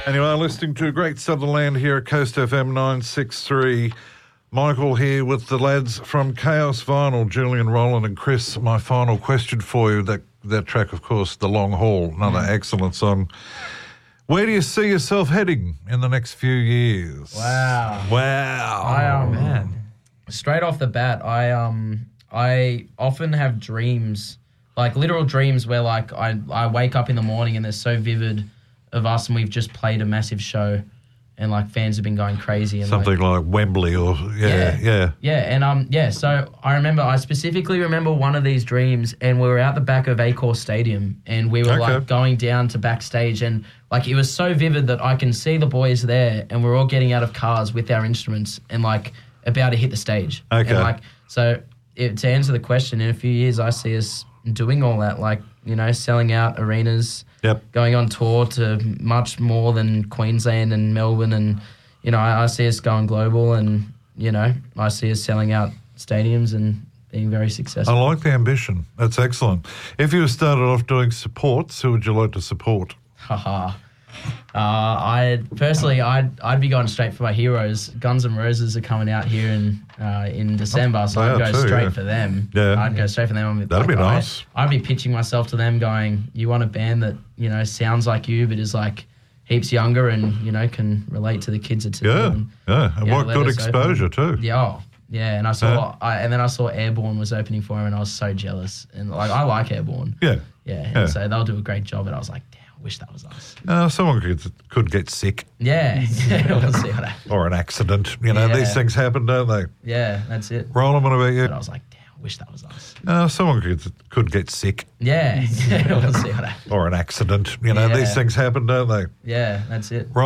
Anyway, listening to Great Sutherland here at Coast FM 963. Michael here with the lads from Chaos Vinyl, Julian, Roland and Chris. My final question for you, that track, of course, The Long Haul, another excellent song. Where do you see yourself heading in the next few years? Wow. Man. Straight off the bat, I often have dreams, like literal dreams where like I wake up in the morning and they're so vivid of us and we've just played a massive show and like fans have been going crazy. And something like Wembley or, Yeah, and so I specifically remember one of these dreams and we were out the back of Accor Stadium and we were like going down to backstage and like it was so vivid that I can see the boys there and we're all getting out of cars with our instruments and like about to hit the stage. Okay. And like, so to answer the question, in a few years I see us doing all that, like, you know, selling out arenas, going on tour to much more than Queensland and Melbourne, and, you know, I see us going global and, you know, I see us selling out stadiums and being very successful. I like the ambition. That's excellent. If you started off doing supports, who would you like to support? I'd be going straight for my heroes. Guns N' Roses are coming out here in December, so I'd go straight for them. Yeah. I'd go straight for them. That'd be nice. I'd be pitching myself to them going, you want a band that, you know, sounds like you but is like heaps younger and, you know, can relate to the kids at And what good exposure too. Yeah, and I saw Airborne was opening for him and I was so jealous. And like I like Airborne. And so they'll do a great job and I was like, damn, I wish that was us. Someone could get sick. We'll see what happens. Or an accident. You know, these things happen, don't they? Yeah, that's it. Roland, what about you? But I was like, damn, I wish that was us. Someone could get sick. We'll see what happens. Or an accident. You know, these things happen, don't they? Yeah, that's it.